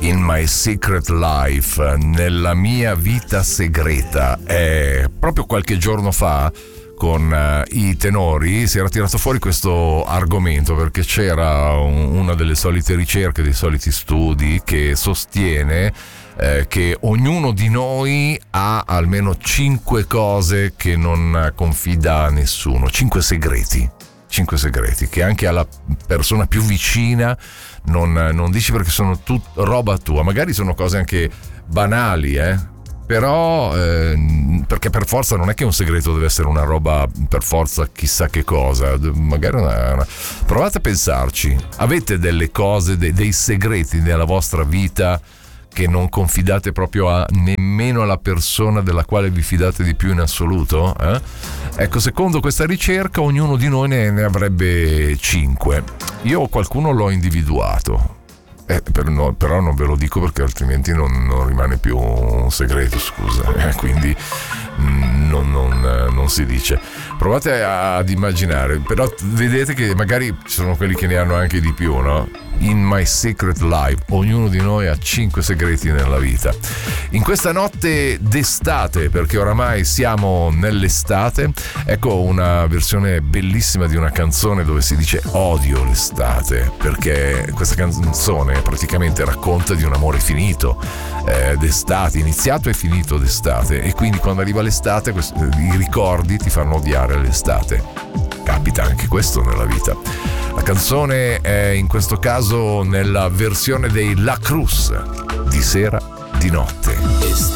In My Secret Life, nella mia vita segreta. Proprio qualche giorno fa con i tenori si era tirato fuori questo argomento, perché c'era una delle solite ricerche, dei soliti studi che sostiene che ognuno di noi ha almeno 5 cose che non confida a nessuno, 5 segreti che anche alla persona più vicina non dici, perché sono roba tua. Magari sono cose anche banali, però perché per forza non è che un segreto deve essere una roba per forza chissà che cosa, magari provate a pensarci. Avete delle cose, dei segreti nella vostra vita che non confidate proprio a nemmeno alla persona della quale vi fidate di più in assoluto? Ecco, secondo questa ricerca ognuno di noi ne avrebbe 5. Io qualcuno l'ho individuato, però non ve lo dico perché altrimenti non rimane più un segreto, scusa, quindi non si dice. Provate ad immaginare, però vedete che magari ci sono quelli che ne hanno anche di più, no? In My Secret Life, ognuno di noi ha 5 segreti nella vita. In questa notte d'estate, perché oramai siamo nell'estate, ecco una versione bellissima di una canzone dove si dice odio l'estate, perché questa canzone praticamente racconta di un amore finito d'estate, iniziato e finito d'estate, e quindi quando arriva l'estate i ricordi ti fanno odiare l'estate. Capita anche questo nella vita. La canzone è in questo caso nella versione dei La Cruz, Di sera, di notte.